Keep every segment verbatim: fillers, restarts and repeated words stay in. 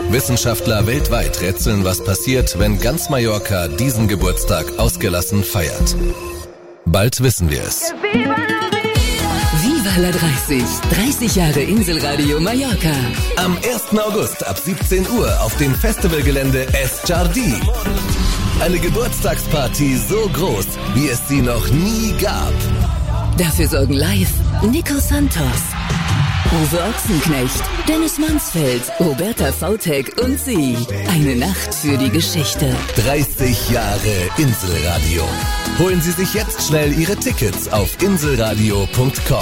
Wissenschaftler weltweit rätseln, was passiert, wenn ganz Mallorca diesen Geburtstag ausgelassen feiert. Bald wissen wir es. Viva la dreißig. dreißig Jahre Inselradio Mallorca. Am ersten August ab siebzehn Uhr auf dem Festivalgelände Es Jardí. Eine Geburtstagsparty so groß, wie es sie noch nie gab. Dafür sorgen live Nico Santos, Uwe Ochsenknecht, Dennis Mansfeld, Roberta Vautek und sie. Eine Nacht für die Geschichte. dreißig Jahre Inselradio. Holen Sie sich jetzt schnell Ihre Tickets auf inselradio punkt com.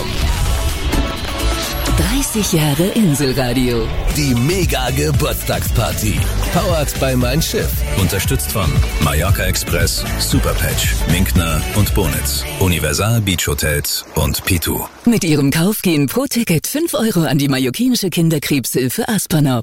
dreißig Jahre Inselradio. Die Mega-Geburtstagsparty. Powered by Mein Schiff. Unterstützt von Mallorca Express, Superpatch, Minkner und Bonitz, Universal Beach Hotels und Pitu. Mit ihrem Kauf gehen pro Ticket fünf Euro an die mallorquinische Kinderkrebshilfe Aspernop.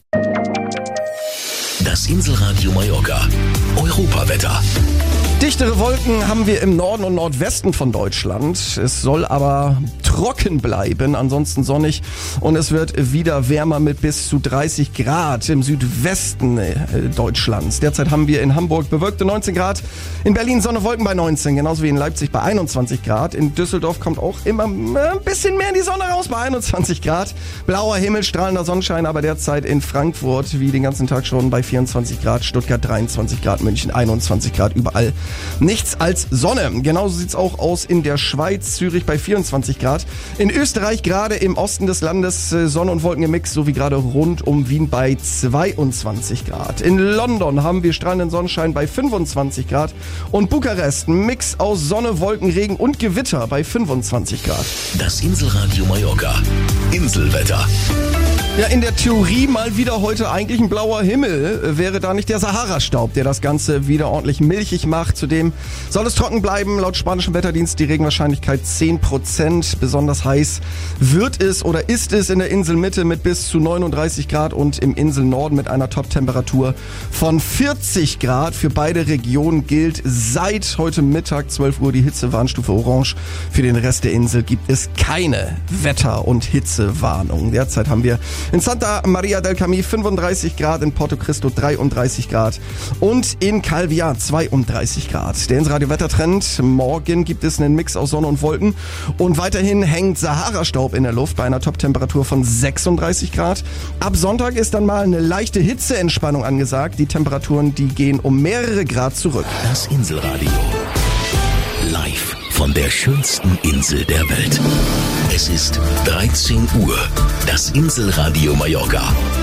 Das Inselradio Mallorca. Europawetter. Dichtere Wolken haben wir im Norden und Nordwesten von Deutschland. Es soll aber trocken bleiben, ansonsten sonnig. Und es wird wieder wärmer mit bis zu dreißig Grad im Südwesten Deutschlands. Derzeit haben wir in Hamburg bewölkte neunzehn Grad, in Berlin Sonne, Wolken bei neunzehn, genauso wie in Leipzig bei einundzwanzig Grad. In Düsseldorf kommt auch immer ein bisschen mehr in die Sonne raus bei einundzwanzig Grad. Blauer Himmel, strahlender Sonnenschein, aber derzeit in Frankfurt wie den ganzen Tag schon bei vierundzwanzig Grad, Stuttgart dreiundzwanzig Grad, München einundzwanzig Grad, überall nichts als Sonne. Genauso sieht's auch aus in der Schweiz, Zürich bei vierundzwanzig Grad. In Österreich gerade im Osten des Landes Sonne und Wolken im Mix, so wie gerade rund um Wien bei zweiundzwanzig Grad. In London haben wir strahlenden Sonnenschein bei fünfundzwanzig Grad und Bukarest ein Mix aus Sonne, Wolken, Regen und Gewitter bei fünfundzwanzig Grad. Das Inselradio Mallorca. Inselwetter. Ja, in der Theorie mal wieder heute eigentlich ein blauer Himmel. Wäre da nicht der Sahara-Staub, der das Ganze wieder ordentlich milchig macht. Zudem soll es trocken bleiben. Laut spanischem Wetterdienst die Regenwahrscheinlichkeit zehn Prozent. Besonders heiß wird es oder ist es in der Inselmitte mit bis zu neununddreißig Grad und im Inselnorden mit einer Top-Temperatur von vierzig Grad. Für beide Regionen gilt seit heute Mittag zwölf Uhr die Hitzewarnstufe Orange. Für den Rest der Insel gibt es keine Wetter- und Hitzewarnung. Derzeit haben wir in Santa Maria del Camí fünfunddreißig Grad, in Porto Cristo dreiunddreißig Grad und in Calviá zweiunddreißig Grad. Der Inselradio-Wettertrend. Morgen gibt es einen Mix aus Sonne und Wolken und weiterhin hängt Sahara-Staub in der Luft bei einer Top-Temperatur von sechsunddreißig Grad. Ab Sonntag ist dann mal eine leichte Hitzeentspannung angesagt. Die Temperaturen, die gehen um mehrere Grad zurück. Das Inselradio. Live von der schönsten Insel der Welt. Es ist dreizehn Uhr. Das Inselradio Mallorca.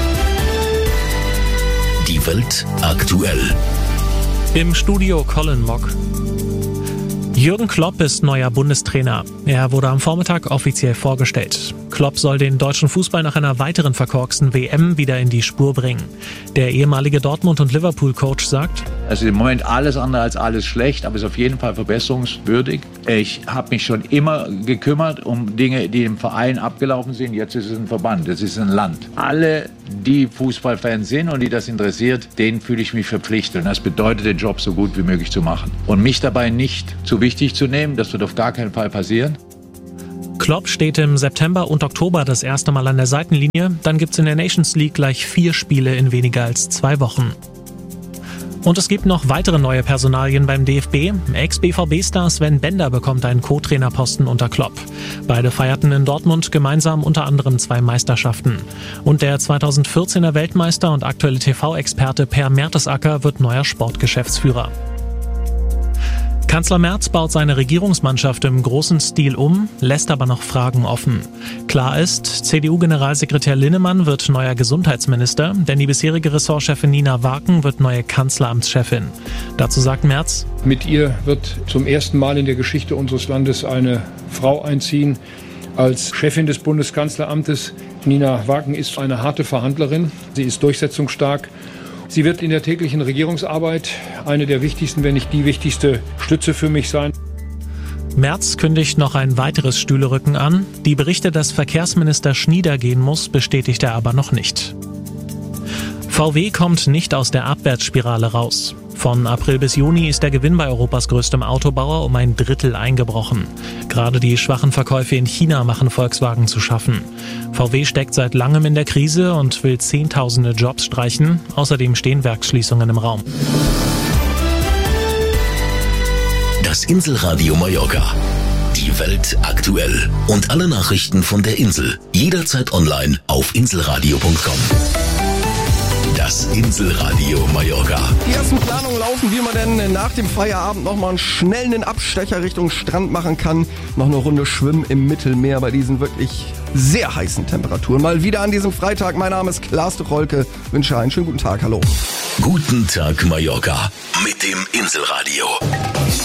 Die Welt aktuell. Im Studio Colin Mock. Jürgen Klopp ist neuer Bundestrainer. Er wurde am Vormittag offiziell vorgestellt. Klopp soll den deutschen Fußball nach einer weiteren verkorksten W M wieder in die Spur bringen. Der ehemalige Dortmund- und Liverpool-Coach sagt: Also im Moment alles andere als alles schlecht, aber ist auf jeden Fall verbesserungswürdig. Ich habe mich schon immer gekümmert um Dinge, die im Verein abgelaufen sind. Jetzt ist es ein Verband, es ist ein Land. Alle, die Fußballfans sind und die das interessiert, denen fühle ich mich verpflichtet. Und das bedeutet, den Job so gut wie möglich zu machen. Und mich dabei nicht zu wichtig zu nehmen, das wird auf gar keinen Fall passieren. Klopp steht im September und Oktober das erste Mal an der Seitenlinie. Dann gibt's in der Nations League gleich vier Spiele in weniger als zwei Wochen. Und es gibt noch weitere neue Personalien beim D F B. Ex-B V B-Star Sven Bender bekommt einen Co-Trainerposten unter Klopp. Beide feierten in Dortmund gemeinsam unter anderem zwei Meisterschaften. Und der zweitausendvierzehner Weltmeister und aktuelle T V-Experte Per Mertesacker wird neuer Sportgeschäftsführer. Kanzler Merz baut seine Regierungsmannschaft im großen Stil um, lässt aber noch Fragen offen. Klar ist, C D U-Generalsekretär Linnemann wird neuer Gesundheitsminister, denn die bisherige Ressortchefin Nina Waken wird neue Kanzleramtschefin. Dazu sagt Merz: Mit ihr wird zum ersten Mal in der Geschichte unseres Landes eine Frau einziehen als Chefin des Bundeskanzleramtes. Nina Waken ist eine harte Verhandlerin, sie ist durchsetzungsstark. Sie wird in der täglichen Regierungsarbeit eine der wichtigsten, wenn nicht die wichtigste Stütze für mich sein. Merz kündigt noch ein weiteres Stühlerücken an. Die Berichte, dass Verkehrsminister Schnieder gehen muss, bestätigt er aber noch nicht. V W kommt nicht aus der Abwärtsspirale raus. Von April bis Juni ist der Gewinn bei Europas größtem Autobauer um ein Drittel eingebrochen. Gerade die schwachen Verkäufe in China machen Volkswagen zu schaffen. V W steckt seit langem in der Krise und will Zehntausende Jobs streichen. Außerdem stehen Werksschließungen im Raum. Das Inselradio Mallorca. Die Welt aktuell. Und alle Nachrichten von der Insel. Jederzeit online auf inselradio punkt com. Das Inselradio Mallorca. Die ersten Planungen laufen, wie man denn nach dem Feierabend nochmal einen schnellen Abstecher Richtung Strand machen kann. Noch eine Runde schwimmen im Mittelmeer bei diesen wirklich sehr heißen Temperaturen. Mal wieder an diesem Freitag. Mein Name ist Klaas de Rolke. Wünsche einen schönen guten Tag. Hallo. Guten Tag Mallorca mit dem Inselradio.